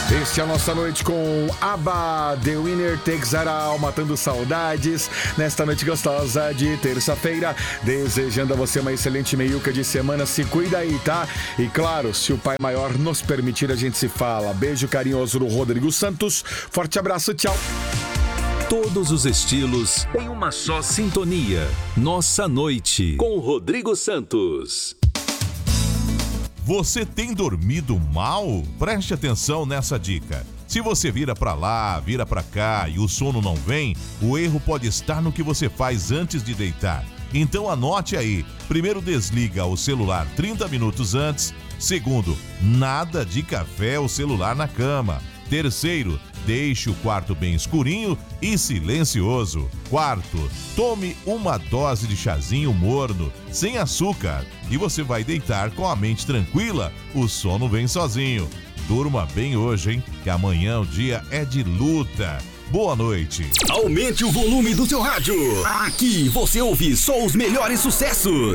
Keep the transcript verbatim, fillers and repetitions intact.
Este é a nossa noite com ABBA, The Winner Takes It All, matando saudades nesta noite gostosa de terça-feira, desejando a você uma excelente meiuca de semana. Se cuida aí, tá? E claro, se o Pai Maior nos permitir, a gente se fala. Beijo carinhoso do Rodrigo Santos, forte abraço, tchau. Todos os estilos em uma só sintonia. Nossa Noite com Rodrigo Santos. Você tem dormido mal? Preste atenção nessa dica. Se você vira pra lá, vira pra cá e o sono não vem, o erro pode estar no que você faz antes de deitar. Então anote aí. Primeiro, desliga o celular trinta minutos antes. Segundo, nada de café ou celular na cama. Terceiro, deixe o quarto bem escurinho e silencioso. Quarto, tome uma dose de chazinho morno, sem açúcar, e você vai deitar com a mente tranquila. O sono vem sozinho. Durma bem hoje, hein? Que amanhã o dia é de luta. Boa noite. Aumente o volume do seu rádio. Aqui você ouve só os melhores sucessos.